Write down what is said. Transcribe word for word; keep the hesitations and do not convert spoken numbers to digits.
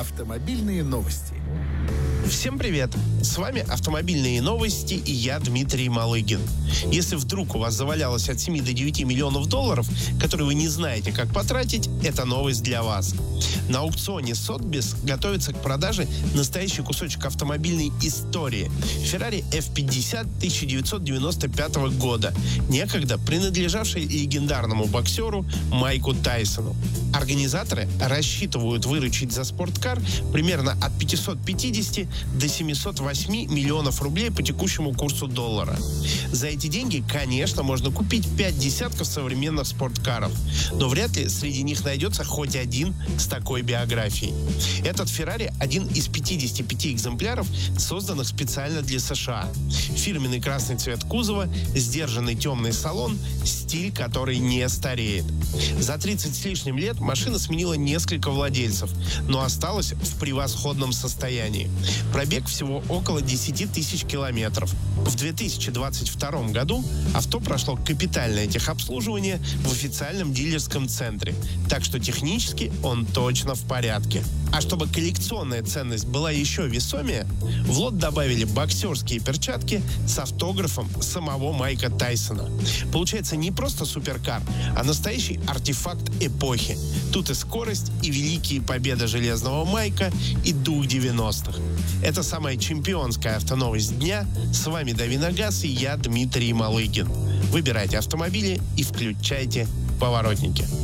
Автомобильные новости. Всем привет! С вами «Автомобильные новости» и я, Дмитрий Малыгин. Если вдруг у вас завалялось от семи до девяти миллионов долларов, которые вы не знаете, как потратить, это новость для вас. На аукционе Сотбис готовится к продаже настоящий кусочек автомобильной истории – Ferrari эф пятьдесят тысяча девятьсот девяносто пятого года, некогда принадлежавший легендарному боксеру Майку Тайсону. Организаторы рассчитывают выручить за спорткар примерно от пятисот пятидесяти до семисот восьми миллионов рублей по текущему курсу доллара. За эти деньги, конечно, можно купить пять десятков современных спорткаров, но вряд ли среди них найдется хоть один с такой биографией. Этот Ferrari – один из пятидесяти пяти экземпляров, созданных специально для США. Фирменный красный цвет кузова, сдержанный темный салон, стиль, который не стареет. За тридцать с лишним лет машина сменила несколько владельцев, но осталась в превосходном состоянии. Пробег всего около десяти тысяч километров. В две тысячи двадцать втором году авто прошло капитальное техобслуживание в официальном дилерском центре, так что технически он точно в порядке. А чтобы коллекционная ценность была еще весомее, в лот добавили боксерские перчатки с автографом самого Майка Тайсона. Получается не просто суперкар, а настоящий артефакт эпохи. Тут и скорость, и великие победы Железного Майка, и дух девяностых. Это самая чемпионская автоновость дня. С вами Дави на газ и я, Дмитрий Малыгин. Выбирайте автомобили и включайте поворотники.